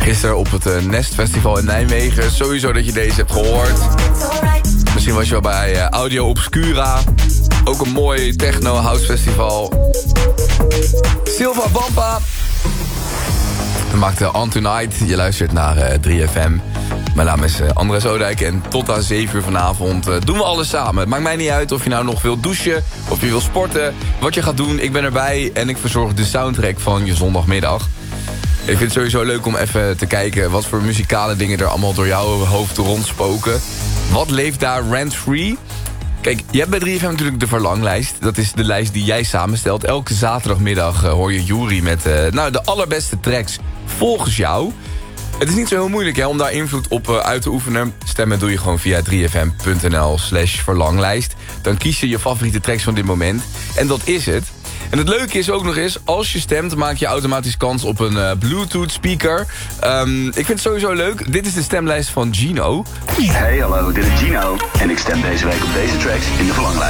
Gisteren op het Nest Festival in Nijmegen. Sowieso dat je deze hebt gehoord. Misschien was je wel bij Audio Obscura. Ook een mooi techno-house festival. Silva Bampa. We maakten On Tonight. Je luistert naar 3FM. Mijn naam is Andres Oudijk en tot aan 7 uur vanavond doen we alles samen. Het maakt mij niet uit of je nou nog wilt douchen, of je wil sporten. Wat je gaat doen, ik ben erbij en ik verzorg de soundtrack van je zondagmiddag. Ik vind het sowieso leuk om even te kijken wat voor muzikale dingen er allemaal door jouw hoofd rondspoken. Wat leeft daar rent-free? Kijk, je hebt bij 3FM natuurlijk de verlanglijst. Dat is de lijst die jij samenstelt. Elke zaterdagmiddag hoor je Jury met de allerbeste tracks volgens jou. Het is niet zo heel moeilijk om daar invloed op uit te oefenen. Stemmen doe je gewoon via 3fm.nl/verlanglijst. Dan kies je je favoriete tracks van dit moment. En dat is het. En het leuke is ook nog eens, als je stemt, maak je automatisch kans op een Bluetooth speaker. Ik vind het sowieso leuk. Dit is de stemlijst van Gino. Hey, hallo, dit is Gino. En ik stem deze week op deze tracks in de verlanglijst.